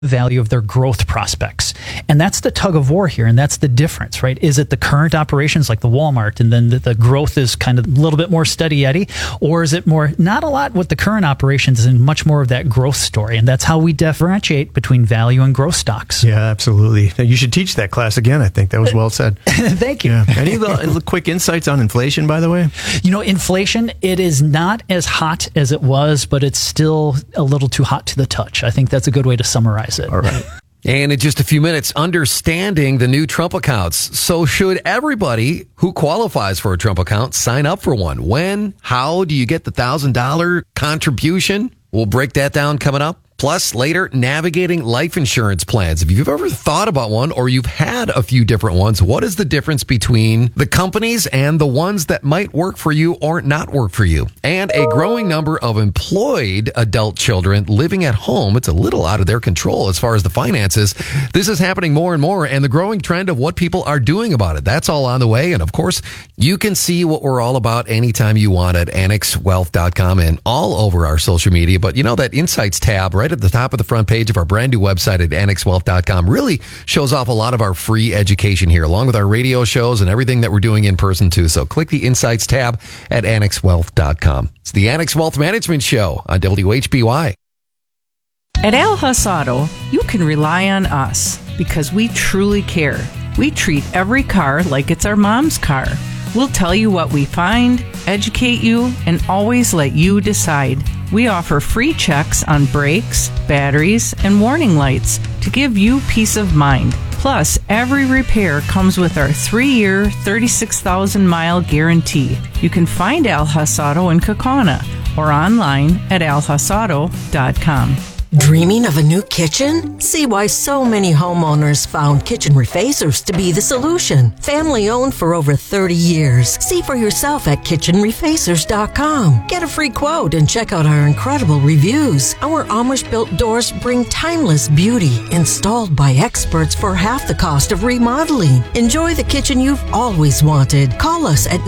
value of their growth prospects. And that's the tug of war here, and that's the difference, right? Is it the current operations like the Walmart, and then the growth is kind of a little bit more steady eddy, or is it more not a lot with the current operations and much more of that growth story? And that's how we differentiate between value and growth stocks. Yeah, absolutely. You should teach that class again. I think that was well said. Thank you. Yeah. Any quick insights on inflation, by the way? Inflation, it is not as hot as it was, but it's still a little too hot to the touch. I think that's a good way to summarize it. All right. And in just a few minutes, understanding the new Trump accounts. So should everybody who qualifies for a Trump account sign up for one? When? How do you get the $1,000 contribution? We'll break that down coming up. Plus, later, navigating life insurance plans. If you've ever thought about one or you've had a few different ones, what is the difference between the companies and the ones that might work for you or not work for you? And a growing number of employed adult children living at home. It's a little out of their control as far as the finances. This is happening more and more, and the growing trend of what people are doing about it. That's all on the way. And of course, you can see what we're all about anytime you want at annexwealth.com and all over our social media. But that Insights tab right at the top of the front page of our brand new website at annexwealth.com really shows off a lot of our free education here, along with our radio shows and everything that we're doing in person too. So click the Insights tab at annexwealth.com. It's the Annex Wealth Management Show on WHBY. At Al Huss Auto, you can rely on us because we truly care. We treat every car like it's our mom's car. We'll tell you what we find, educate you, and always let you decide. We offer free checks on brakes, batteries, and warning lights to give you peace of mind. Plus, every repair comes with our 3-year, 36,000-mile guarantee. You can find Al Huss Auto in Kaukauna or online at alhussauto.com. Dreaming of a new kitchen? See why so many homeowners found Kitchen Refacers to be the solution. Family owned for over 30 years. See for yourself at kitchenrefacers.com. Get a free quote and check out our incredible reviews. Our Amish-built doors bring timeless beauty, installed by experts for half the cost of remodeling. Enjoy the kitchen you've always wanted. Call us at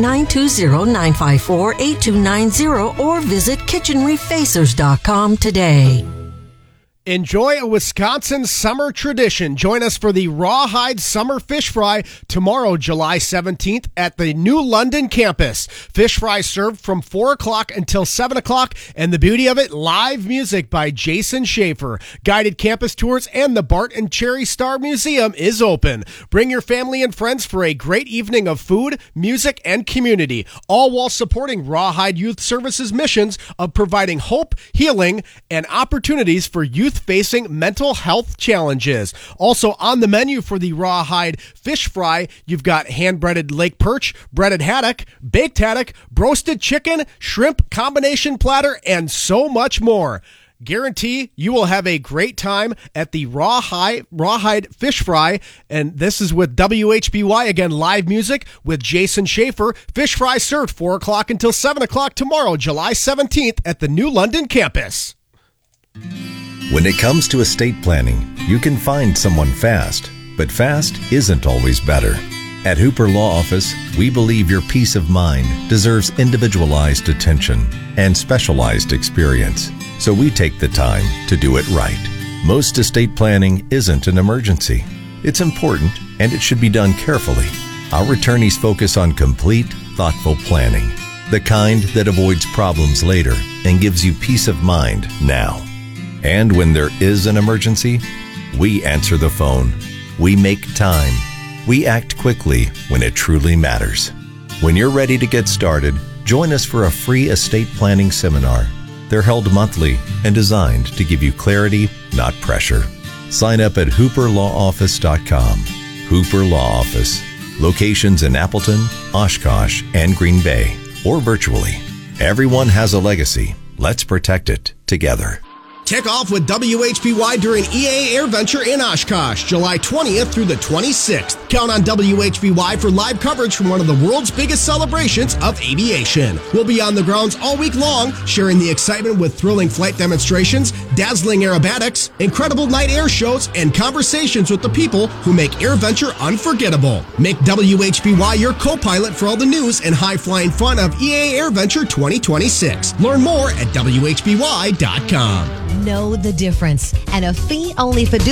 920-954-8290 or visit kitchenrefacers.com today. Enjoy a Wisconsin summer tradition. Join us for the Rawhide Summer Fish Fry tomorrow, July 17th at the New London campus. Fish fry served from 4 o'clock until 7 o'clock, and the beauty of it, live music by Jason Schaefer. Guided campus tours and the Bart and Cherry Star Museum is open. Bring your family and friends for a great evening of food, music, and community, all while supporting Rawhide Youth Services missions of providing hope, healing, and opportunities for youth facing mental health challenges. Also on the menu for the Rawhide Fish Fry, you've got hand-breaded lake perch, breaded haddock, baked haddock, broasted chicken, shrimp combination platter, and so much more. Guarantee you will have a great time at the Rawhide Fish Fry, and this is with WHBY, again, live music with Jason Schaefer. Fish fry served 4 o'clock until 7 o'clock tomorrow, July 17th at the New London campus. When it comes to estate planning, you can find someone fast, but fast isn't always better. At Hooper Law Office, we believe your peace of mind deserves individualized attention and specialized experience, so we take the time to do it right. Most estate planning isn't an emergency. It's important, and it should be done carefully. Our attorneys focus on complete, thoughtful planning, the kind that avoids problems later and gives you peace of mind now. And when there is an emergency, we answer the phone. We make time. We act quickly when it truly matters. When you're ready to get started, join us for a free estate planning seminar. They're held monthly and designed to give you clarity, not pressure. Sign up at hooperlawoffice.com. Hooper Law Office. Locations in Appleton, Oshkosh, and Green Bay, or virtually. Everyone has a legacy. Let's protect it together. Kick off with WHBY during EAA AirVenture in Oshkosh, July 20th through the 26th. Count on WHBY for live coverage from one of the world's biggest celebrations of aviation. We'll be on the grounds all week long, sharing the excitement with thrilling flight demonstrations, dazzling aerobatics, incredible night air shows, and conversations with the people who make AirVenture unforgettable. Make WHBY your co-pilot for all the news and high-flying fun of EAA AirVenture 2026. Learn more at WHBY.com. know the difference. And a fee-only fiduciary